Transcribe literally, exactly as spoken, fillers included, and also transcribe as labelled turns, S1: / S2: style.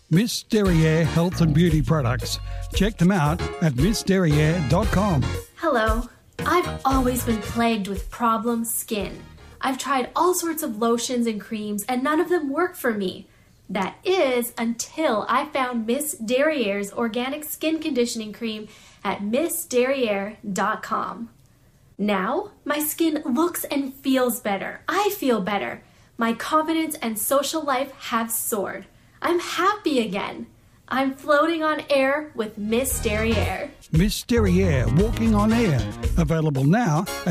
S1: Miss Derriere Health and Beauty Products. Check them out at miss derriere dot com.
S2: Hello. I've always been plagued with problem skin. I've tried all sorts of lotions and creams and none of them work for me. That is until I found Miss Derriere's organic skin conditioning cream at miss derriere dot com. Now, my skin looks and feels better. I feel better. My confidence and social life have soared. I'm happy again. I'm floating on air with Miss Derriere.
S1: Miss Derriere Walking on Air. Available now